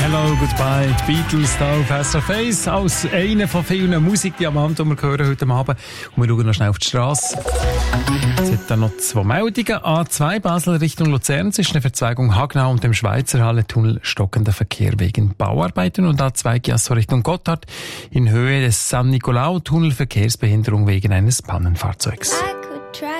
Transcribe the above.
Hello, Goodbye, die Beatles hier auf SRF 1 als eine von vielen Musikdiamanten, die wir hören heute Abend. Und wir schauen noch schnell auf die Strasse. Es hat dann noch 2 Meldungen. A2 Basel Richtung Luzern zwischen der Verzweigung Hagnau und dem Schweizerhalle-Tunnel stockender Verkehr wegen Bauarbeiten. Und A2 Giasso Richtung Gotthard in Höhe des San Nicolau-Tunnel Verkehrsbehinderung wegen eines Pannenfahrzeugs.